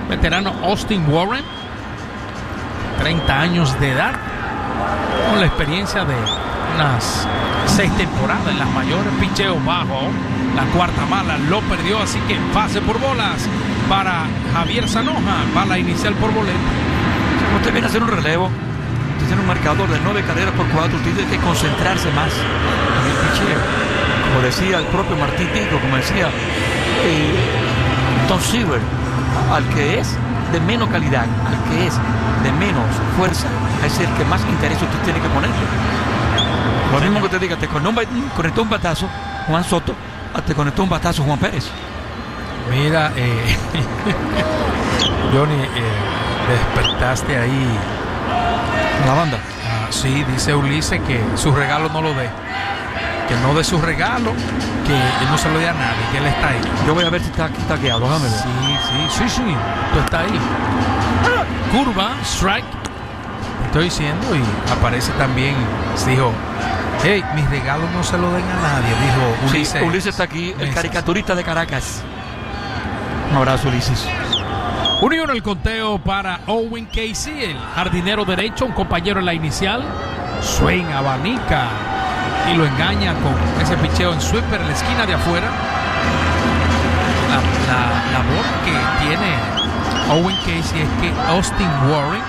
veterano Austin Warren, 30 años de edad, con la experiencia de unas 6 temporadas en las mayores. Picheo bajo, la cuarta mala lo perdió, así que pase por bolas para Javier Zanoja. Bala inicial por boleta. Como usted viene a hacer un relevo, usted tiene un marcador de 9 carreras por 4, usted tiene que concentrarse más en el picheo. Como decía el propio Martín Tico, como decía Tom Seaver, al que es de menos calidad, al que es de menos fuerza, es el que más interés usted tiene que ponerle. Lo mismo que te diga, te conectó un batazo Juan Soto, te conectó un batazo Juan Pérez. Mira, Johnny, despertaste ahí La banda. Sí, dice Ulises que su regalo no lo dé, que no dé su regalo, que él no se lo dé a nadie, que él está ahí. Yo voy a ver si está guiado, déjame ver. Sí, tú estás ahí. Curva, strike, estoy diciendo, y aparece también, dijo, hey, mis regalos no se lo den a nadie, dijo Ulises. Sí, Ulises está aquí, el caricaturista de Caracas. Un abrazo, Ulises. 1-1 el conteo para Owen Casey, el jardinero derecho, un compañero en la inicial. Swing, abanica y lo engaña con ese picheo en sweeper en la esquina de afuera. La bola que tiene Owen Casey es que Austin Warren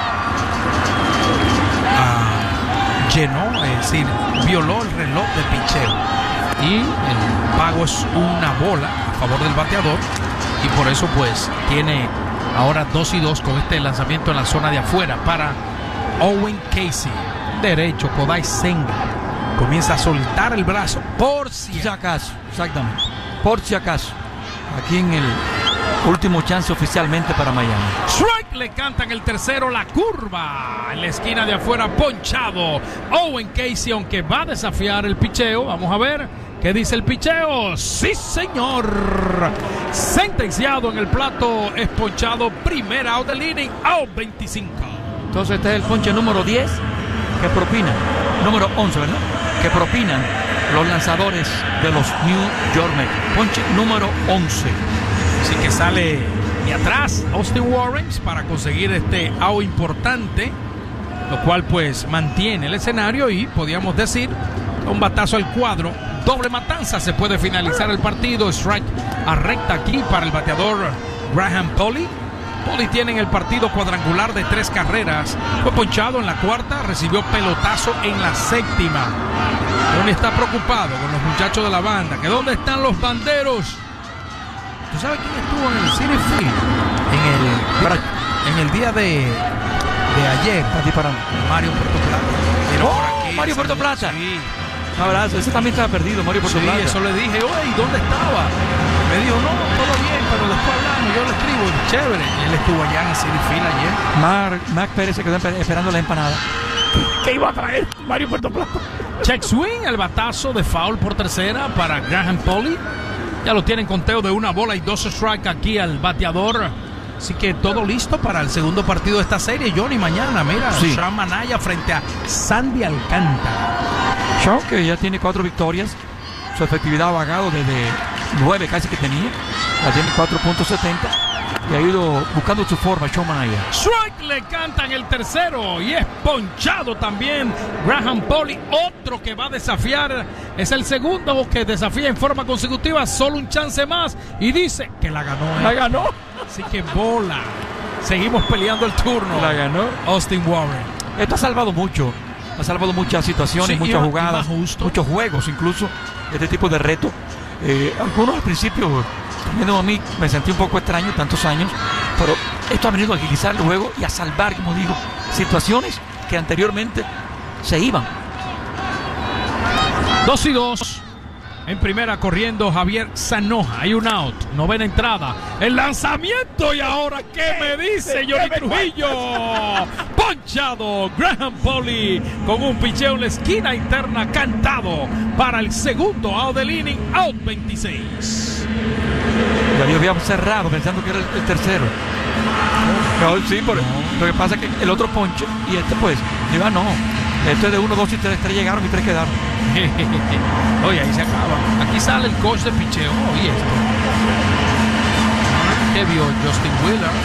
llenó, es decir, violó el reloj de picheo, y el pago es una bola a favor del bateador, y por eso pues tiene ahora 2-2 con este lanzamiento en la zona de afuera para Owen Casey. Derecho, Kodai Senga comienza a soltar el brazo por si acaso, exactamente, por si acaso, aquí en el último chance oficialmente para Miami. Strike, le cantan el tercero, la curva en la esquina de afuera, ponchado Owen Casey, aunque va a desafiar el picheo. Vamos a ver qué dice el picheo. Sí, señor, sentenciado en el plato, es ponchado. Primer out del inning, out 25. Entonces este es el ponche número 10 que propina, número 11, ¿verdad? Que propinan los lanzadores de los New York Mets. Ponche número 11. Así que sale de atrás Austin Warren para conseguir este out importante, lo cual pues mantiene el escenario, y podríamos decir un batazo al cuadro, doble matanza, se puede finalizar el partido. Strike a recta aquí para el bateador Graham Polly. Polly tiene en el partido cuadrangular de 3 carreras, fue ponchado en la cuarta, recibió pelotazo en la séptima. Tony está preocupado con los muchachos de la banda, que dónde están los banderos. ¿Tú sabes quién estuvo en el City Field en el día de ayer? Está disparando. Mario Puerto Plata. Mario Puerto Plata. Sí. Un abrazo. Ese también estaba perdido, Mario Puerto Plata. Sí, eso le dije. Oye, ¿dónde estaba? Me dijo, no, todo bien, pero después hablamos, yo le escribo. Chévere. Y él estuvo allá en el City Field ayer. Mac Pérez se quedó esperando la empanada. ¿Qué iba a traer Mario Puerto Plata? Check swing, el batazo de foul por tercera para Graham Polly. Ya lo tienen conteo de 1 bola y 2 strikes aquí al bateador. Así que todo listo para el segundo partido de esta serie, Johnny. Mañana, mira, sí. Sean Manaya frente a Sandy Alcántara. Sean, que ya tiene 4 victorias. Su efectividad ha bajado desde 9 casi que tenía. La tiene 4.70. Y ha ido buscando su forma, Sean Manaya. Strike, le cantan el tercero y es ponchado también Graham Polly. Otro que va a desafiar, es el segundo que desafía en forma consecutiva. Solo un chance más y dice que la ganó. La ganó. Así que bola. Seguimos peleando el turno. La ganó Austin Warren. Esto ha salvado mucho. Ha salvado muchas situaciones, sí, muchas jugadas, muchos juegos, incluso este tipo de reto. Algunos al principio, a mí me sentí un poco extraño tantos años, pero esto ha venido a agilizar el juego y a salvar, como digo, situaciones que anteriormente se iban. 2-2. En primera corriendo Javier Zanoja. Hay un out. Novena entrada. El lanzamiento. Y ahora, ¿qué me dice Johnny Trujillo? Ponchado Graham Polly con un picheo en la esquina interna cantado para el segundo out del inning. Out 26. Ya yo había cerrado pensando que era el tercero. No, sí, lo que pasa es que el otro ponche y este pues, iba no. Esto es de 1, 2 y 3 llegaron y 3 quedaron. Oye, ahí se acaba. Aquí sale el coach de picheo. Oye, esto. ¿Qué vio Justin Wheeler?